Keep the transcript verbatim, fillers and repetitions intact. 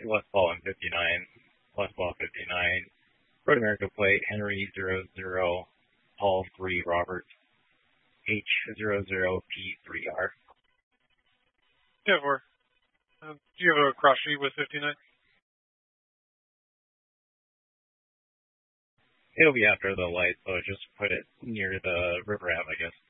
Westfall and fifty-nine, Westfall fifty-nine, Road America plate, Henry zero zero, Paul three, Robert H zero zero P three R. Yeah, four. Um, do you have a cross sheet with fifty-nine? It'll be after the light, so just put it near the river Ave, I guess.